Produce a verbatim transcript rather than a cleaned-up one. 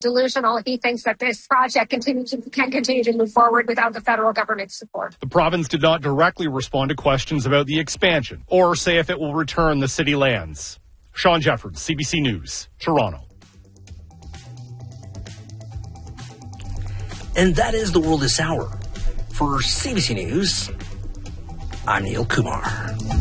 delusional. He thinks that this project continues, can continue to move forward without the federal government's support. The province did not directly respond to questions about the expansion or say if it will return the city lands. Sean Jeffords, C B C News, Toronto. And that is the world this hour. For C B C News, I'm Neil Kumar.